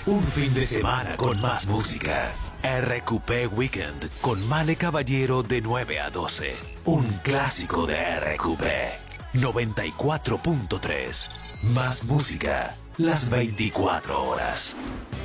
Un fin de semana con más música. RQP Weekend con Male Caballero de 9 a 12. Un clásico de RQP. 94.3. Más música las 24 horas.